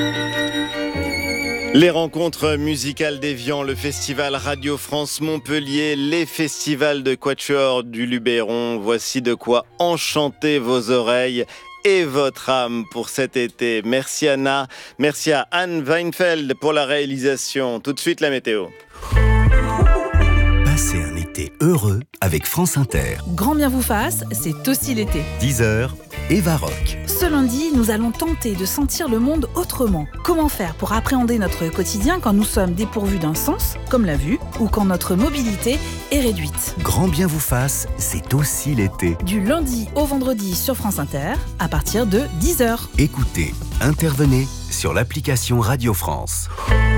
Les rencontres musicales d'Évian, le festival Radio France Montpellier, les festivals de Quatuor du Luberon. Voici de quoi enchanter vos oreilles et votre âme pour cet été. Merci Anna, merci à Anne Weinfeld pour la réalisation. Tout de suite la météo. Passez un été heureux avec France Inter. Grand bien vous fasse, c'est aussi l'été. 10h, Eva Rock. Ce lundi, nous allons tenter de sentir le monde autrement. Comment faire pour appréhender notre quotidien quand nous sommes dépourvus d'un sens, comme la vue, ou quand notre mobilité est réduite. Grand bien vous fasse, c'est aussi l'été. Du lundi au vendredi sur France Inter, à partir de 10h. Écoutez, intervenez sur l'application Radio France.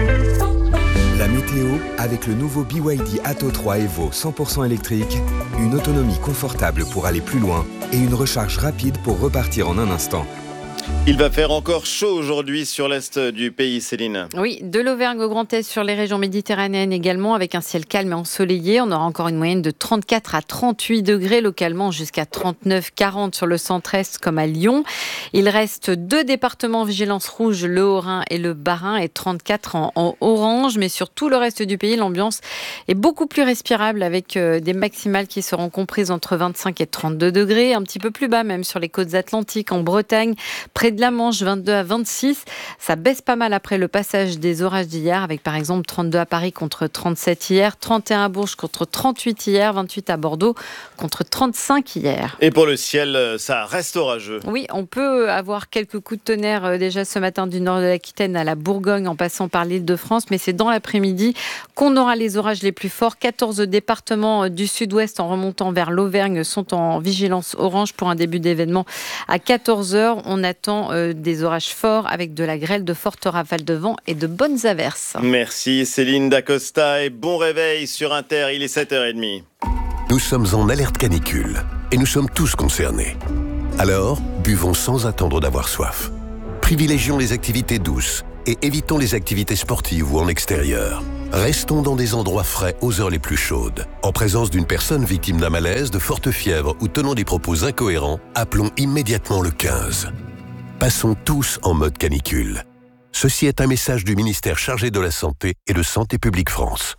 La météo avec le nouveau BYD Atto 3 Evo 100% électrique, une autonomie confortable pour aller plus loin et une recharge rapide pour repartir en un instant. Il va faire encore chaud aujourd'hui sur l'est du pays, Céline. Oui, de l'Auvergne au Grand Est sur les régions méditerranéennes également, avec un ciel calme et ensoleillé. On aura encore une moyenne de 34 à 38 degrés, localement jusqu'à 39-40 sur le centre-est comme à Lyon. Il reste 2 départements en vigilance rouge, le Haut-Rhin et le Bas-Rhin, et 34 en orange. Mais sur tout le reste du pays, l'ambiance est beaucoup plus respirable, avec des maximales qui seront comprises entre 25 et 32 degrés, un petit peu plus bas même sur les côtes atlantiques, en Bretagne, près de la Manche, 22 à 26. Ça baisse pas mal après le passage des orages d'hier, avec par exemple 32 à Paris contre 37 hier, 31 à Bourges contre 38 hier, 28 à Bordeaux contre 35 hier. Et pour le ciel, ça reste orageux. Oui, on peut avoir quelques coups de tonnerre déjà ce matin du nord de l'Aquitaine à la Bourgogne en passant par l'Île-de-France, mais c'est dans l'après-midi qu'on aura les orages les plus forts. 14 départements du sud-ouest en remontant vers l'Auvergne sont en vigilance orange pour un début d'événement à 14h. On attend des orages forts avec de la grêle, de fortes rafales de vent et de bonnes averses. Merci Céline Dacosta et bon réveil sur Inter, il est 7h30. Nous sommes en alerte canicule et nous sommes tous concernés. Alors, buvons sans attendre d'avoir soif. Privilégions les activités douces et évitons les activités sportives ou en extérieur. Restons dans des endroits frais aux heures les plus chaudes. En présence d'une personne victime d'un malaise, de forte fièvre ou tenant des propos incohérents, appelons immédiatement le 15. Passons tous en mode canicule. Ceci est un message du ministère chargé de la Santé et de Santé publique France.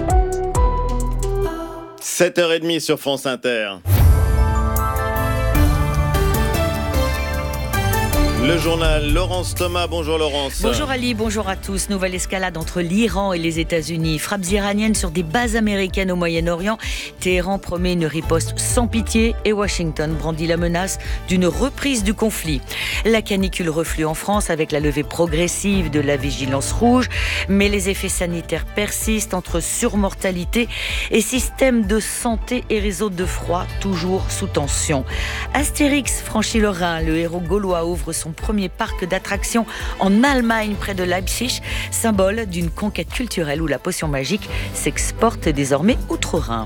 7h30 sur France Inter. Le journal, Laurence Thomas. Bonjour Laurence. Bonjour Ali, bonjour à tous. Nouvelle escalade entre l'Iran et les États-Unis. Frappes iraniennes sur des bases américaines au Moyen-Orient. Téhéran promet une riposte sans pitié et Washington brandit la menace d'une reprise du conflit. La canicule reflue en France avec la levée progressive de la vigilance rouge, mais les effets sanitaires persistent entre surmortalité et système de santé et réseau de froid toujours sous tension. Astérix franchit le Rhin. Le héros gaulois ouvre son premier parc d'attractions en Allemagne près de Leipzig, symbole d'une conquête culturelle où la potion magique s'exporte désormais outre-Rhin.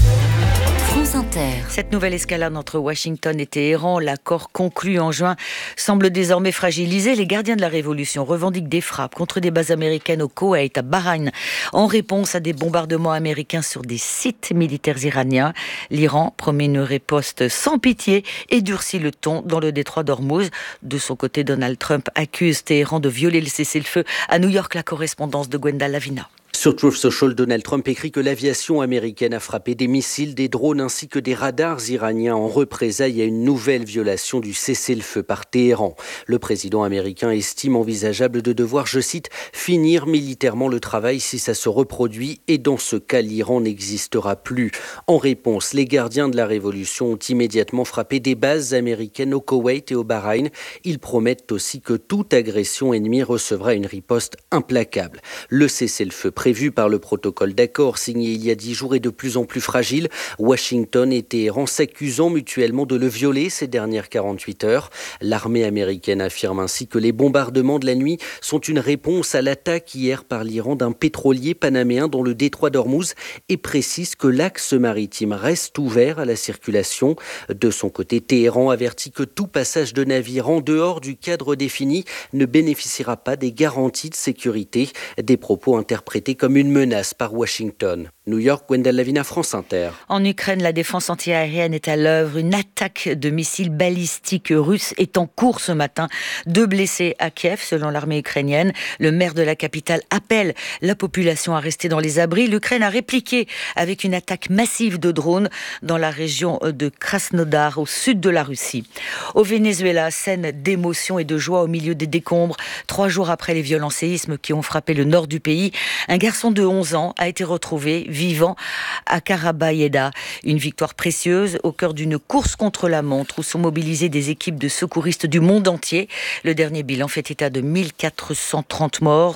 France Inter. Cette nouvelle escalade entre Washington et Téhéran, l'accord conclu en juin, semble désormais fragilisé. Les gardiens de la révolution revendiquent des frappes contre des bases américaines au Koweït, à Bahreïn, en réponse à des bombardements américains sur des sites militaires iraniens. L'Iran promet une riposte sans pitié et durcit le ton dans le détroit d'Ormuz. De son côté, Donald Trump accuse Téhéran de violer le cessez-le-feu. À New York, la correspondance de Gwenda Lavina. Sur Truth Social, Donald Trump écrit que l'aviation américaine a frappé des missiles, des drones ainsi que des radars iraniens en représailles à une nouvelle violation du cessez-le-feu par Téhéran. Le président américain estime envisageable de devoir, je cite, « finir militairement le travail si ça se reproduit et dans ce cas, l'Iran n'existera plus ». En réponse, les gardiens de la révolution ont immédiatement frappé des bases américaines au Koweït et au Bahreïn. Ils promettent aussi que toute agression ennemie recevra une riposte implacable. Le cessez-le-feu prévu par le protocole d'accord signé il y a 10 jours est de plus en plus fragile. Washington et Téhéran s'accusant mutuellement de le violer ces dernières 48 heures. L'armée américaine affirme ainsi que les bombardements de la nuit sont une réponse à l'attaque hier par l'Iran d'un pétrolier panaméen dans le détroit d'Ormuz et précise que l'axe maritime reste ouvert à la circulation. De son côté, Téhéran avertit que tout passage de navire en dehors du cadre défini ne bénéficiera pas des garanties de sécurité. Des propos interprétés comme une menace par Washington. New York, Gwendal Lavina, France Inter. En Ukraine, la défense antiaérienne est à l'œuvre. Une attaque de missiles balistiques russes est en cours ce matin. 2 blessés à Kiev, selon l'armée ukrainienne. Le maire de la capitale appelle la population à rester dans les abris. L'Ukraine a répliqué avec une attaque massive de drones dans la région de Krasnodar, au sud de la Russie. Au Venezuela, scène d'émotion et de joie au milieu des décombres. 3 jours après les violents séismes qui ont frappé le nord du pays, un garçon de 11 ans a été retrouvé vivant à Carabayeda. Une victoire précieuse au cœur d'une course contre la montre où sont mobilisées des équipes de secouristes du monde entier. Le dernier bilan fait état de 1430 morts,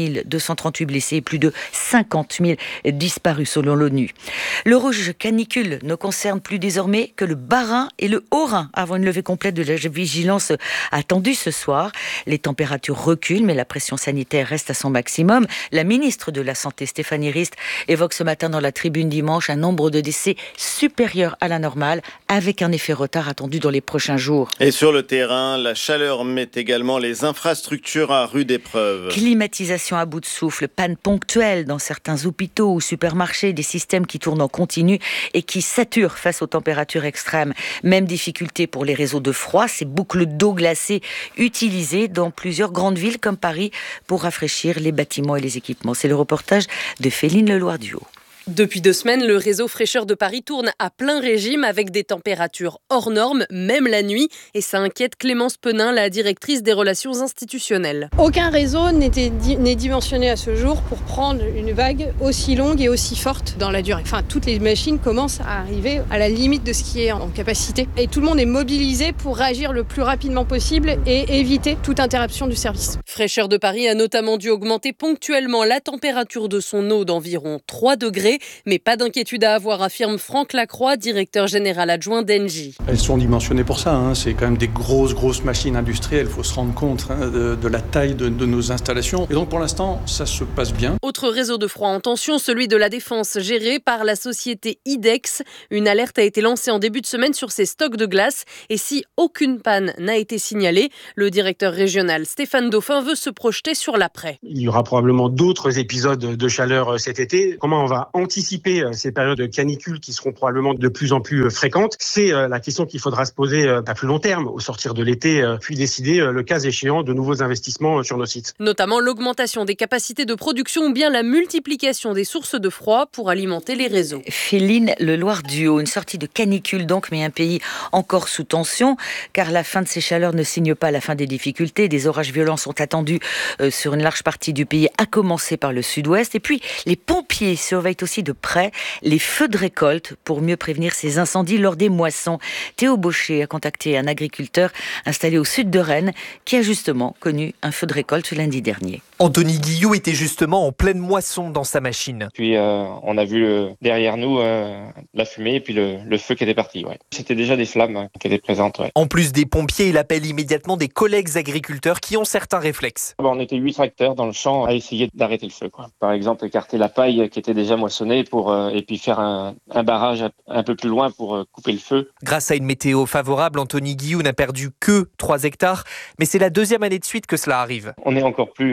3238 blessés et plus de 50 000 disparus selon l'ONU. Le rouge canicule ne concerne plus désormais que le Bas-Rhin et le Haut-Rhin avant une levée complète de la vigilance attendue ce soir. Les températures reculent mais la pression sanitaire reste à son maximum. La ministre de la Santé, Stéphanie Rist, évoque ce matin dans la Tribune dimanche un nombre de décès supérieur à la normale, avec un effet retard attendu dans les prochains jours. Et sur le terrain, la chaleur met également les infrastructures à rude épreuve. Climatisation à bout de souffle, panne ponctuelle dans certains hôpitaux ou supermarchés, des systèmes qui tournent en continu et qui saturent face aux températures extrêmes. Même difficulté pour les réseaux de froid, ces boucles d'eau glacée utilisées dans plusieurs grandes villes comme Paris pour rafraîchir les bâtiments et les équipements. C'est le reportage de Féline Leloir-Duhaut. Depuis 2 semaines, le réseau Fraîcheur de Paris tourne à plein régime avec des températures hors normes, même la nuit. Et ça inquiète Clémence Penin, la directrice des relations institutionnelles. Aucun réseau n'est dimensionné à ce jour pour prendre une vague aussi longue et aussi forte dans la durée. Enfin, toutes les machines commencent à arriver à la limite de ce qui est en capacité. Et tout le monde est mobilisé pour réagir le plus rapidement possible et éviter toute interruption du service. Fraîcheur de Paris a notamment dû augmenter ponctuellement la température de son eau d'environ 3 degrés. Mais pas d'inquiétude à avoir, affirme Franck Lacroix, directeur général adjoint d'Engie. Elles sont dimensionnées pour ça, c'est quand même des grosses machines industrielles, il faut se rendre compte de la taille de nos installations. Et donc pour l'instant, ça se passe bien. Autre réseau de froid en tension, celui de la Défense, géré par la société IDEX. Une alerte a été lancée en début de semaine sur ses stocks de glace. Et si aucune panne n'a été signalée, le directeur régional Stéphane Dauphin veut se projeter sur l'après. Il y aura probablement d'autres épisodes de chaleur cet été. Comment on va anticiper ces périodes de canicule qui seront probablement de plus en plus fréquentes? C'est la question qu'il faudra se poser à plus long terme, au sortir de l'été, puis décider, le cas échéant, de nouveaux investissements sur nos sites. Notamment l'augmentation des capacités de production ou bien la multiplication des sources de froid pour alimenter les réseaux. Féline Leloir-Duhaut, une sortie de canicule donc, mais un pays encore sous tension, car la fin de ces chaleurs ne signe pas la fin des difficultés. Des orages violents sont attendus sur une large partie du pays, à commencer par le sud-ouest. Et puis, les pompiers surveillent aussi de près les feux de récolte pour mieux prévenir ces incendies lors des moissons. Théo Baucher a contacté un agriculteur installé au sud de Rennes qui a justement connu un feu de récolte lundi dernier. Anthony Guillot était justement en pleine moisson dans sa machine. Puis on a vu derrière nous la fumée et puis le feu qui était parti. Ouais. C'était déjà des flammes qui étaient présentes. Ouais. En plus des pompiers, il appelle immédiatement des collègues agriculteurs qui ont certains réflexes. On était 8 tracteurs dans le champ à essayer d'arrêter le feu. Par exemple, écarter la paille qui était déjà moissonnée et puis faire un barrage un peu plus loin pour couper le feu. Grâce à une météo favorable, Anthony Guillot n'a perdu que 3 hectares, mais c'est la 2e année de suite que cela arrive. On est encore plus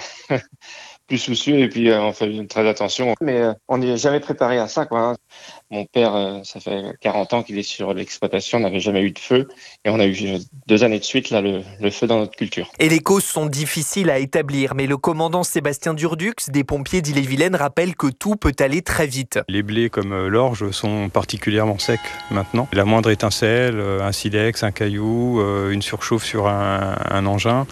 soucieux et puis on fait très attention. Mais on n'est jamais préparé à ça, quoi. Mon père, ça fait 40 ans qu'il est sur l'exploitation, on n'avait jamais eu de feu. Et on a eu 2 années de suite là, le feu dans notre culture. Et les causes sont difficiles à établir. Mais le commandant Sébastien Durdux, des pompiers d'Ille-et-Vilaine, rappelle que tout peut aller très vite. Les blés comme l'orge sont particulièrement secs maintenant. La moindre étincelle, un silex, un caillou, une surchauffe sur un engin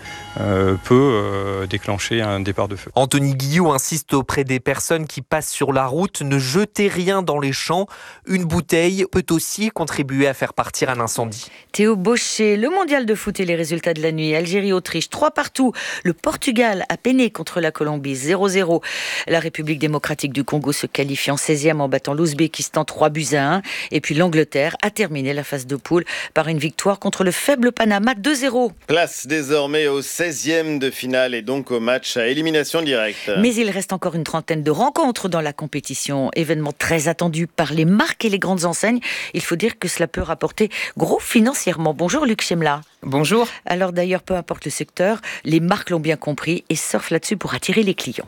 peut déclencher un départ de feu. Anthony Guillot insiste auprès des personnes qui passent sur la route, ne jetez rien dans les champs. Une bouteille peut aussi contribuer à faire partir un incendie. Théo Baucher, le mondial de foot et les résultats de la nuit. Algérie-Autriche, 3-3. Le Portugal a peiné contre la Colombie, 0-0. La République démocratique du Congo se qualifie en 16e en battant l'Ouzbékistan 3-1. Et puis l'Angleterre a terminé la phase de poule par une victoire contre le faible Panama, 2-0. Place désormais au 16e de finale et donc au match à élimination directe. Mais il reste encore une trentaine de rencontres dans la compétition. Événement très attendu par les marques et les grandes enseignes. Il faut dire que cela peut rapporter gros financièrement. Bonjour Luc Chemla. Bonjour. Alors d'ailleurs, peu importe le secteur, les marques l'ont bien compris et surfent là-dessus pour attirer les clients.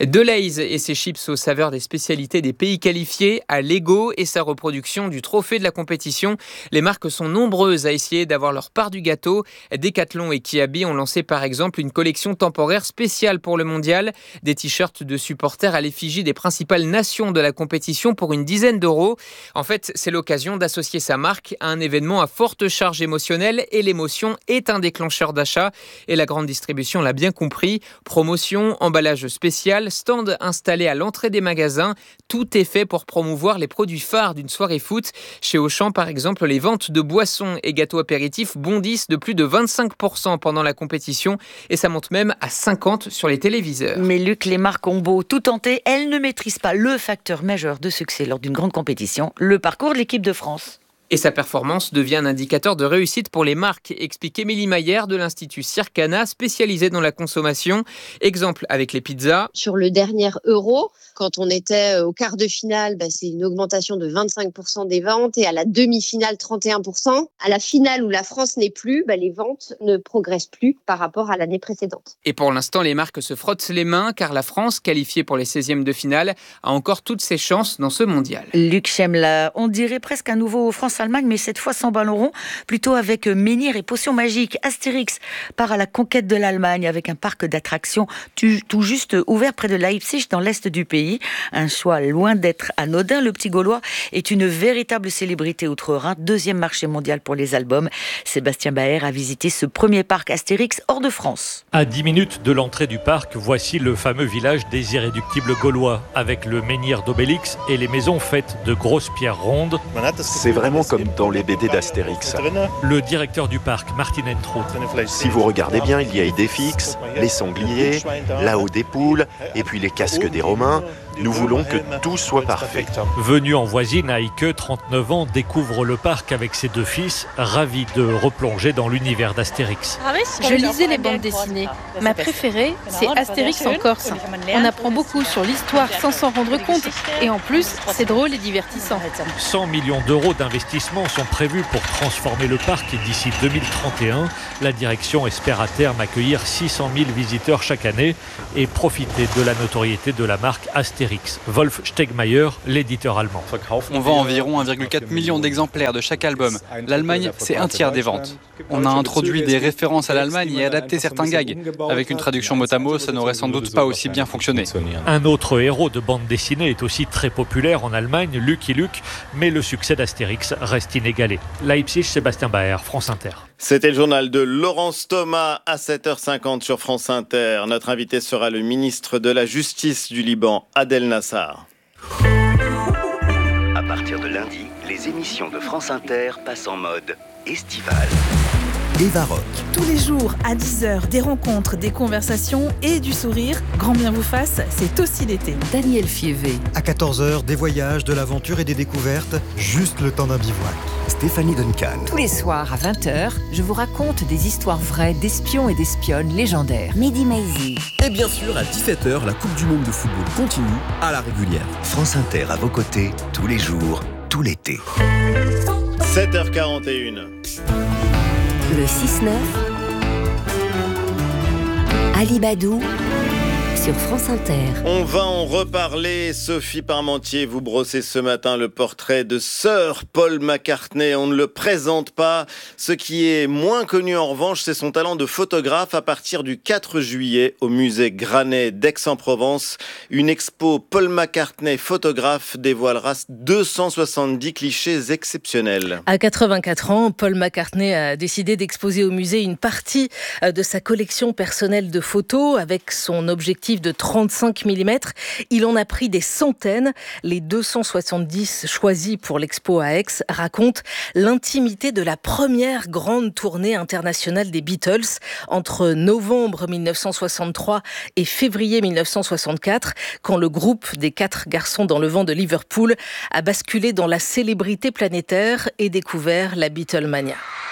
De Lay's et ses chips aux saveurs des spécialités des pays qualifiés à Lego et sa reproduction du trophée de la compétition. Les marques sont nombreuses à essayer d'avoir leur part du gâteau. Decathlon et Kiabi ont lancé par exemple une collection temporaire spéciale pour le mondial. Des t-shirts de supporters à l'effigie des principales nations de la compétition pour une dizaine d'euros. En fait, c'est l'occasion d'associer sa marque à un événement à forte charge émotionnelle et l'émotion est un déclencheur d'achat. Et la grande distribution l'a bien compris. Promotion, emballage spécial, stand installé à l'entrée des magasins. Tout est fait pour promouvoir les produits phares d'une soirée foot. Chez Auchan, par exemple, les ventes de boissons et gâteaux apéritifs bondissent de plus de 25% pendant la compétition et ça monte même à 50% sur les téléviseurs. Mais Luc, les marques ont beau tout tenter, elles ne maîtrisent pas le facteur majeur de succès lors d'une grande compétition, le parcours de l'équipe de France. Et sa performance devient un indicateur de réussite pour les marques, explique Émilie Maillère de l'Institut Circana, spécialisé dans la consommation. Exemple avec les pizzas. Sur le dernier Euro, quand on était au quart de finale, c'est une augmentation de 25% des ventes et à la demi-finale, 31%. À la finale où la France n'est plus, les ventes ne progressent plus par rapport à l'année précédente. Et pour l'instant, les marques se frottent les mains car la France, qualifiée pour les 16e de finale, a encore toutes ses chances dans ce mondial. Luc Chemla, on dirait presque un nouveau France-Allemagne, mais cette fois sans ballon rond, plutôt avec menhir et potions magiques. Astérix part à la conquête de l'Allemagne avec un parc d'attractions tout juste ouvert près de Leipzig dans l'est du pays. Un choix loin d'être anodin. Le petit Gaulois est une véritable célébrité outre-Rhin, deuxième marché mondial pour les albums. Sébastien Baer a visité ce premier parc Astérix hors de France. À 10 minutes de l'entrée du parc, voici le fameux village des irréductibles Gaulois, avec le menhir d'Obélix et les maisons faites de grosses pierres rondes. C'est vraiment comme dans les BD d'Astérix. Le directeur du parc, Martin Entrout. Si vous regardez bien, il y a Idéfix, les sangliers, là-haut des poules, et puis les casques des Romains. Nous voulons que tout soit parfait. Venu en voisine, Heike, 39 ans, découvre le parc avec ses deux fils, ravis de replonger dans l'univers d'Astérix. Je lisais les bandes dessinées. Ma préférée, c'est Astérix en Corse. On apprend beaucoup sur l'histoire sans s'en rendre compte. Et en plus, c'est drôle et divertissant. 100 millions d'euros d'investissement sont prévus pour transformer le parc d'ici 2031. La direction espère à terme accueillir 600 000 visiteurs chaque année et profiter de la notoriété de la marque Astérix. Wolf Stegmaier, l'éditeur allemand. On vend environ 1,4 million d'exemplaires de chaque album. L'Allemagne, c'est un tiers des ventes. On a introduit des références à l'Allemagne et adapté certains gags. Avec une traduction mot à mot, ça n'aurait sans doute pas aussi bien fonctionné. Un autre héros de bande dessinée est aussi très populaire en Allemagne, Lucky Luke, mais le succès d'Astérix reste inégalé. Leipzig, Sébastien Baer, France Inter. C'était le journal de Laurence Thomas à 7h50 sur France Inter. Notre invité sera le ministre de la Justice du Liban, Adel Nassar. À partir de lundi, les émissions de France Inter passent en mode estival. Eva Rock. Tous les jours à 10h, des rencontres, des conversations et du sourire. Grand bien vous fasse, c'est aussi l'été. Daniel Fievé. À 14h, des voyages, de l'aventure et des découvertes, juste le temps d'un bivouac. Stéphanie Duncan. Tous les soirs à 20h, je vous raconte des histoires vraies d'espions et d'espionnes légendaires. Mehdi Maizi. Et bien sûr, à 17h, la Coupe du Monde de football continue à la régulière. France Inter à vos côtés, tous les jours, tout l'été. 7h41. Le 6-9, Ali Badou sur France Inter. On va en reparler. Sophie Parmentier, vous brossez ce matin le portrait de Sir Paul McCartney. On ne le présente pas. Ce qui est moins connu en revanche, c'est son talent de photographe. À partir du 4 juillet, au musée Granet d'Aix-en-Provence, une expo Paul McCartney photographe dévoilera 270 clichés exceptionnels. À 84 ans, Paul McCartney a décidé d'exposer au musée une partie de sa collection personnelle de photos avec son objectif de 35 mm. Il en a pris des centaines. Les 270 choisis pour l'expo à Aix racontent l'intimité de la première grande tournée internationale des Beatles entre novembre 1963 et février 1964, quand le groupe des 4 garçons dans le vent de Liverpool a basculé dans la célébrité planétaire et découvert la Beatlemania.